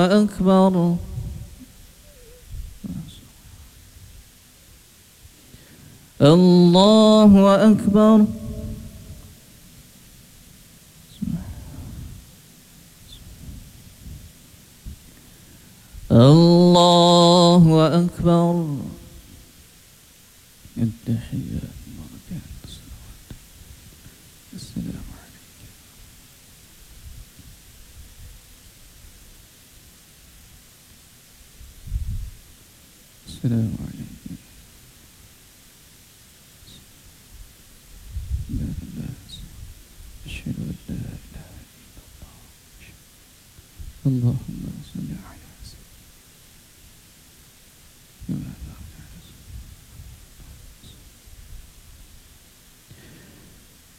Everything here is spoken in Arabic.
أكبر. الله أكبر. الله أكبر. التحيات بركات الصلوات. السلام عليك. السلام عليك. لا بأس. أشهد أن لا إله إلا الله. اللهم صل على